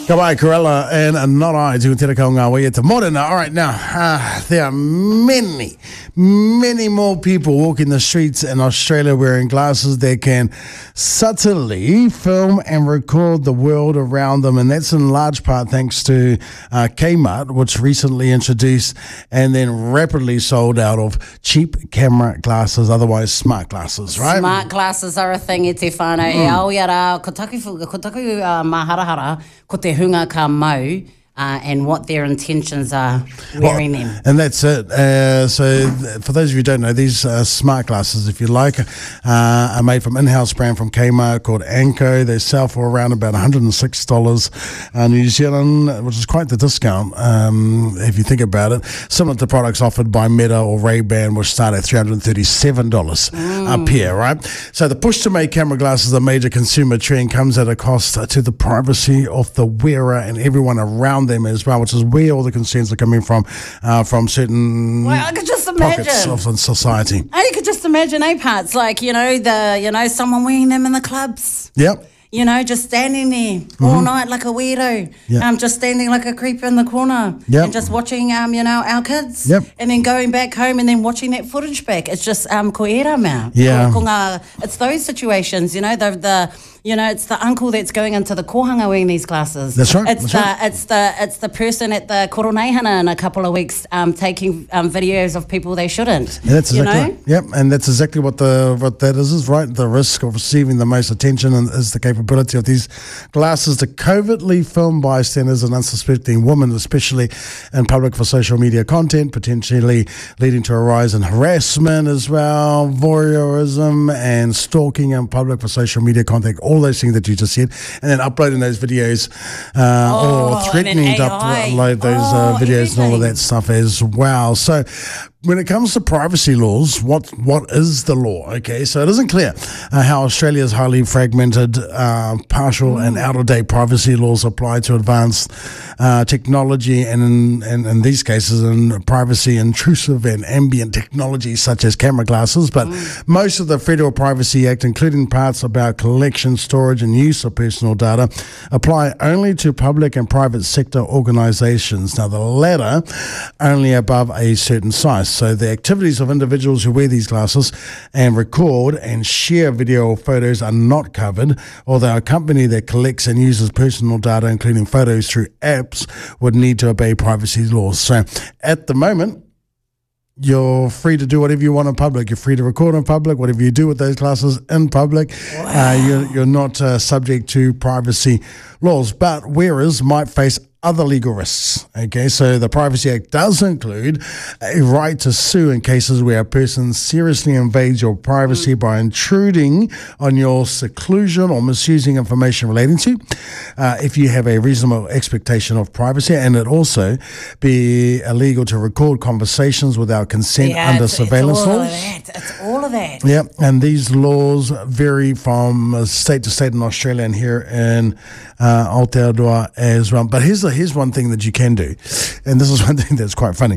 Ka wai Corella and Not I to te reka o ngā wai e te morena. All right, now, there are many more people walking the streets in Australia wearing glasses that can subtly film and record the world around them, and that's in large part thanks to Kmart, which recently introduced and then rapidly sold out of cheap camera glasses, otherwise smart glasses, right? Smart glasses are a thing e te whānau. E au ia rā, ko taku maharahara, ko te hunga ka mau, and what their intentions are wearing them. And that's it. So for those of you who don't know, these smart glasses, if you like, are made from in-house brand from Kmart called Anko. They sell for around about $106 New Zealand, which is quite the discount if you think about it. Similar to products offered by Meta or Ray-Ban, which start at $337 a pair, right? So the push to make camera glasses a major consumer trend comes at a cost to the privacy of the wearer and everyone around them as well, which is where all the concerns are coming from certain I could just pockets imagine. of society. I could just imagine parts like someone wearing them in the clubs. Yep. Just standing there all night like a weirdo. Yep. Just standing like a creep in the corner. Yep. And just watching, our kids. Yep. And then going back home and then watching that footage back. It's just ko era mea. Yeah. It's those situations, it's the uncle that's going into the kohanga wearing these glasses. That's right. It's the person at the koroneihana in a couple of weeks taking videos of people they shouldn't. And that's exactly right. Yep, and that's exactly what that is, right? The risk of receiving the most attention is the capability of these glasses to covertly film bystanders and unsuspecting women, especially in public for social media content, potentially leading to a rise in harassment as well, voyeurism and stalking in public for social media content, all those things that you just said, and then uploading those videos or threatening to upload those videos and all of that stuff as well. So when it comes to privacy laws, what is the law? Okay, so it isn't clear how Australia's highly fragmented, partial and out-of-date privacy laws apply to advanced technology and in these cases in privacy intrusive and ambient technology such as camera glasses. But most of the Federal Privacy Act, including parts about collection, storage and use of personal data, apply only to public and private sector organisations. Now the latter only above a certain size. So the activities of individuals who wear these glasses and record and share video or photos are not covered, although a company that collects and uses personal data, including photos through apps, would need to obey privacy laws. So at the moment, you're free to do whatever you want in public. You're free to record in public, whatever you do with those glasses in public. Wow. You're not subject to privacy laws, but wearers might face other legal risks. Okay, so the Privacy Act does include a right to sue in cases where a person seriously invades your privacy by intruding on your seclusion or misusing information relating to, if you have a reasonable expectation of privacy, and it also be illegal to record conversations without consent under surveillance laws. It's all of that. Yeah, and these laws vary from state to state in Australia and here in Aotearoa as well. But here's one thing that you can do, and this is one thing that's quite funny.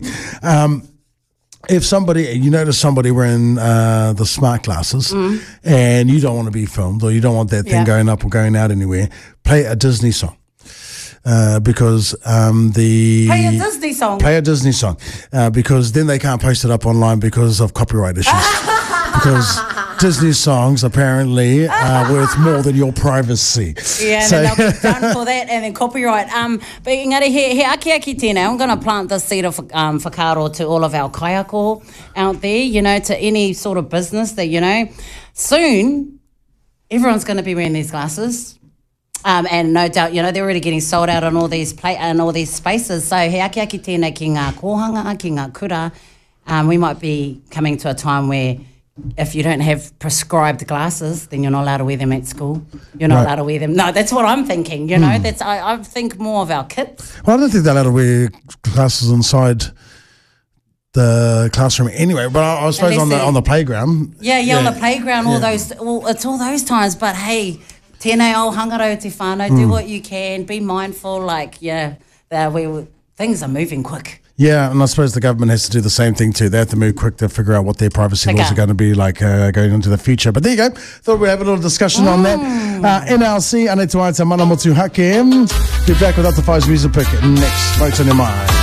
If you notice somebody wearing the smart glasses and you don't want to be filmed or you don't want that thing going up or going out anywhere, play a Disney song. Because Play a Disney song. Because then they can't post it up online because of copyright issues. Because Disney songs apparently are worth more than your privacy. Yeah, so, and they'll be done for that and then copyright. But engari, he aki tēnei, I'm going to plant the seed of whakaaro to all of our kaiako out there, to any sort of business that, soon everyone's going to be wearing these glasses. And no doubt, they're already getting sold out on all these spaces. So he aki tēnei ki ngā kohanga, ki ngā kura, we might be coming to a time where if you don't have prescribed glasses, then you're not allowed to wear them at school. You're not allowed to wear them. No, that's what I'm thinking, That's I think more of our kids. Well, I don't think they're allowed to wear glasses inside the classroom anyway, but I suppose on the playground. Yeah, on the playground, it's all those times, but hey, tēnei au hangarau te whānau, do what you can, be mindful, things are moving quick. Yeah, and I suppose the government has to do the same thing too. They have to move quick to figure out what their privacy laws are going to be like going into the future. But there you go. Thought we'd have a little discussion on that. NLC, Ane Tuaita Mana Motu Hake. Be back with Up to Five's music pick next. Votes in your mind.